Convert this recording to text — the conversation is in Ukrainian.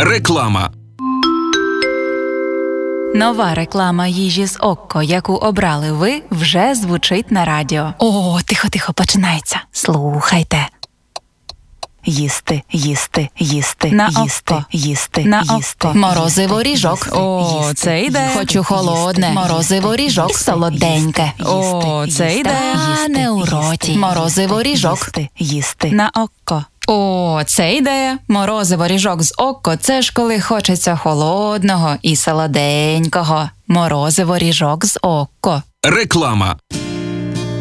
Реклама. Нова реклама їжі з Окко, яку обрали ви, вже звучить на радіо. О, тихо, починається. Слухайте. Їсти, їсти, їсти, на їсти, Окко. їсти, На їсти. Окко. Морозиво ріжок. О, це йде. Хочу холодне. Морозиво ріжок солоденьке. О, це йде. Не у роті. Морозиво ріжок. Їсти. На Окко. О, це ідея. Морозиво ріжок з Окко – це ж коли хочеться холодного і солоденького. Морозиво ріжок з Окко. Реклама.